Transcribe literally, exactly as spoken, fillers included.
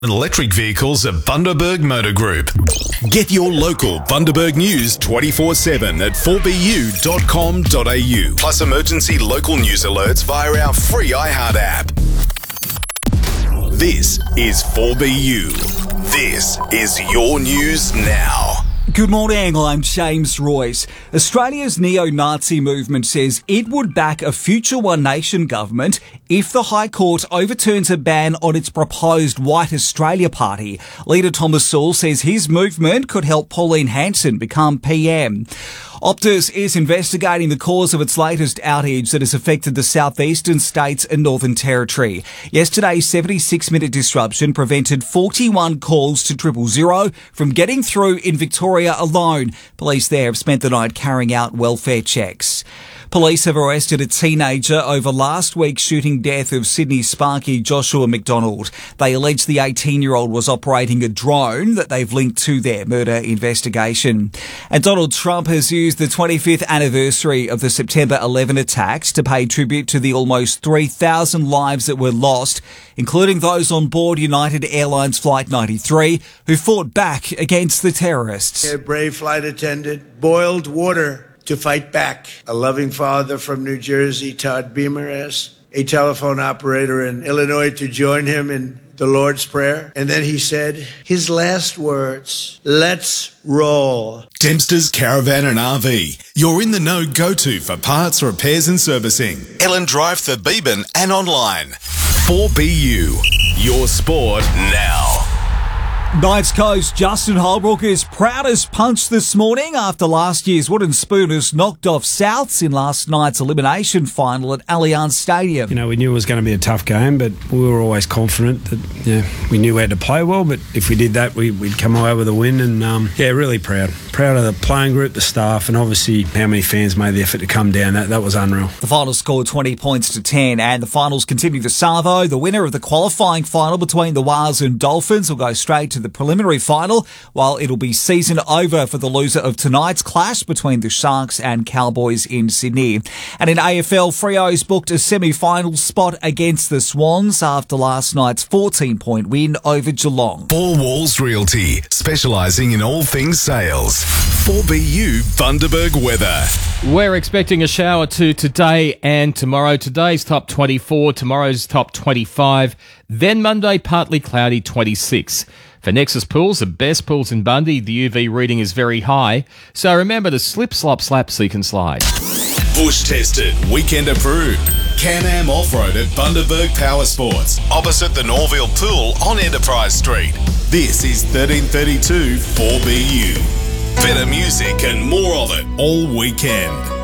Electric vehicles at Bundaberg Motor Group. Get your local Bundaberg news twenty-four seven at four b u dot com dot a u. Plus emergency local news alerts via our free iHeart app. This is four B U. This is your news now. Good morning, I'm James Royce. Australia's neo-Nazi movement says it would back a future One Nation government if the High Court overturns a ban on its proposed White Australia Party. Leader Thomas Sewell says his movement could help Pauline Hanson become P M. Optus is investigating the cause of its latest outage that has affected the southeastern states and Northern Territory. Yesterday's seventy-six minute disruption prevented forty-one calls to triple zero from getting through in Victoria alone. Police there have spent the night carrying out welfare checks. Police have arrested a teenager over last week's shooting death of Sydney Sparky Joshua McDonald. They allege the eighteen-year-old was operating a drone that they've linked to their murder investigation. And Donald Trump has used the twenty-fifth anniversary of the September eleventh attacks to pay tribute to the almost three thousand lives that were lost, including those on board United Airlines Flight ninety-three who fought back against the terrorists. A brave flight attendant boiled water to fight back. A loving father from New Jersey, Todd Beamer, asked a telephone operator in Illinois to join him in the Lord's Prayer. And then he said his last words, "Let's roll." Dempster's Caravan and R V. You're in the know go-to for parts, repairs and servicing. Ellen Drive, Thebeban and online. four B U. Your sport now. Knights coach Justin Holbrook is proud as punch this morning after last year's Wooden Spooners knocked off Souths in last night's elimination final at Allianz Stadium. You know, we knew it was going to be a tough game, but we were always confident that yeah, we knew we had to play well, but if we did that, we, we'd come away with a win. And um, yeah, really proud. Proud of the playing group, the staff, and obviously how many fans made the effort to come down. That, that was unreal. The final scored twenty points to ten, and the finals continue this Savo. The winner of the qualifying final between the Whales and Dolphins will go straight to the preliminary final, while it'll be season over for the loser of tonight's clash between the Sharks and Cowboys in Sydney. And in A F L, Freo's booked a semi-final spot against the Swans after last night's fourteen point win over Geelong. Four Walls Realty, specialising in all things sales. four B U Bundaberg weather. We're expecting a shower too today and tomorrow. Today's top twenty-four, tomorrow's top twenty-five, then Monday partly cloudy, twenty-six. For Nexus Pools, the best pools in Bundy, the U V reading is very high, so remember to slip, slop, slap, seek and slide. Bush tested, weekend approved. Can-Am Off-Road at Bundaberg Power Sports, opposite the Norville Pool on Enterprise Street. This is thirteen thirty-two four B U. Better music and more of it all weekend.